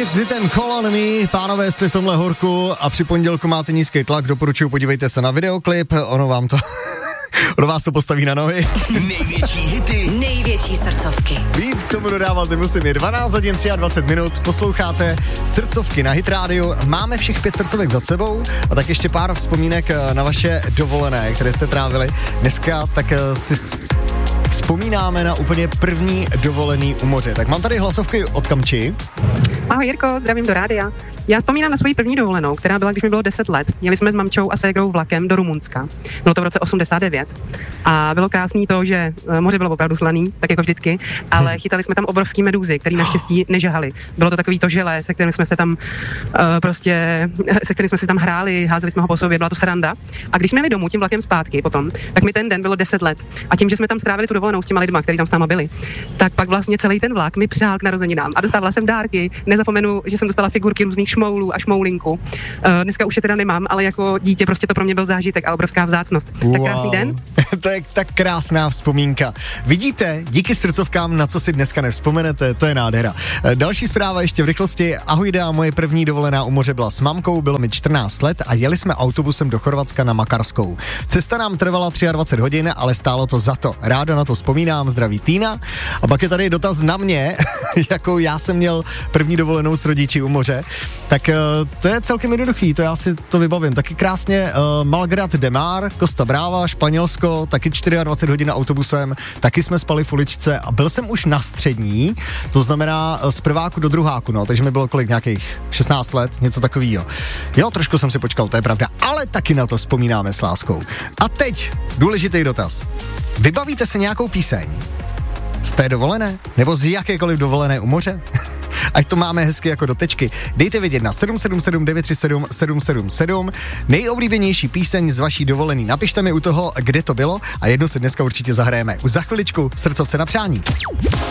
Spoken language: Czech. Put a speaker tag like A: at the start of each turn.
A: s hitem Call on Me. Pánové, jestli v tomhle horku a při pondělku máte nízký tlak, doporučuji, podívejte se na videoklip, ono vás to postaví na nohy.
B: Největší hity, největší srdcovky.
A: Víc k tomu dodávat nemusím, je 12 hodin 23 minut, posloucháte srdcovky na Hit Radio. Máme všech 5 srdcovek za sebou a tak ještě pár vzpomínek na vaše dovolené, které jste trávili. Dneska tak si vzpomínáme na úplně první dovolený u moře. Tak mám tady hlasovky od Kamči.
C: Ahoj Jirko, zdravím do rádia. Já vzpomínám na svoji první dovolenou, která byla, když mi bylo 10 let. Jeli jsme s mamčou a ségrou vlakem do Rumunska. Bylo to v roce 89. A bylo krásný to, že moře bylo opravdu slaný, tak jako vždycky, ale chytali jsme tam obrovský medúzy, který naštěstí nežahali. Bylo to takový to želé, se kterým jsme se tam se kterým jsme si tam hráli, házeli jsme ho po sobě, byla to sranda. A když jsme jeli domů tím vlakem zpátky potom, tak mi ten den bylo 10 let. A tím, že jsme tam strávili tu dovolenou s těma lidma, kteří tam s náma byli, tak pak vlastně celý ten vlak mi přál k narozeninám a dostávala jsem dárky. Nezapomenu, že jsem dostala figurky různých šmoulů a šmoulinku. Dneska už je teda nemám, ale jako dítě prostě to pro mě byl zážitek a obrovská vzácnost. Wow. Tak krásný den.
A: To je tak krásná vzpomínka. Vidíte, díky srdcovkám, na co si dneska nevzpomenete, to je nádhera. Další zpráva ještě v rychlosti. Ahoj, moje první dovolená u moře byla s mamkou, bylo mi 14 let a jeli jsme autobusem do Chorvatska na Makarskou. Cesta nám trvala 23 hodin, ale stálo to za to. Ráda na to vzpomínám, zdraví Týna. A pak je tady dotaz na mě, jako já jsem měl první dovolenou s rodiči u moře. Tak to je celkem jednoduchý, to já si to vybavím. Taky krásně Malgrat de Mar, Costa Brava, Španělsko, taky 24 hodin autobusem, taky jsme spali v uličce a byl jsem už na střední, to znamená z prváku do druháku, no, takže mi bylo kolik, nějakých 16 let, něco takovýho. Jo, trošku jsem si počkal, to je pravda, ale taky na to vzpomínáme s láskou. A teď důležitý dotaz. Vybavíte si nějakou píseň z té dovolené? Nebo z jakékoliv dovolené u moře? Ať to máme hezky jako do tečky. Dejte vědět na 777 937 777 nejoblíbenější píseň z vaší dovolený. Napište mi u toho, kde to bylo a jednu si dneska určitě zahrajeme. Už za chviličku srdcovce na přání.